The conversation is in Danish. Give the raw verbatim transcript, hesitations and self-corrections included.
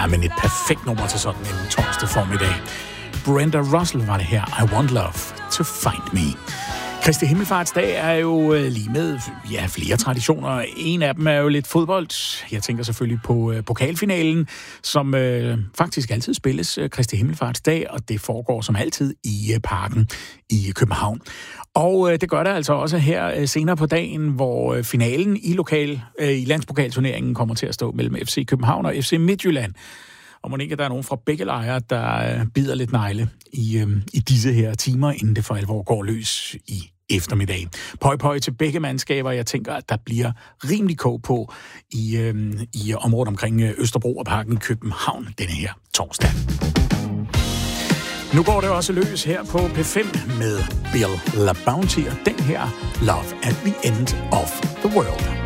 Ja, men et perfekt nummer til sådan en torsdag formiddag. Brenda Russell var det her. I want love to find me. Kristi Himmelfartsdag er jo lige med ja, flere traditioner. En af dem er jo lidt fodbold. Jeg tænker selvfølgelig på uh, pokalfinalen, som uh, faktisk altid spilles uh, Kristi Himmelfartsdag, og det foregår som altid i uh, Parken i København. Og uh, det gør det altså også her uh, senere på dagen, hvor uh, finalen i lokal uh, i landspokalturneringen kommer til at stå mellem F C København og F C Midtjylland. Og må ikke, der er nogen fra begge lejre, der uh, bider lidt negle i, uh, i disse her timer, inden det for alvor går løs i eftermiddag. Pøj pøj til begge mandskaber. Jeg tænker, at der bliver rimelig kog på i, øh, i området omkring Østerbro og Parken i København denne her torsdag. Nu går det også løs her på P fem med Bill LaBounty og den her Love at the End of the World.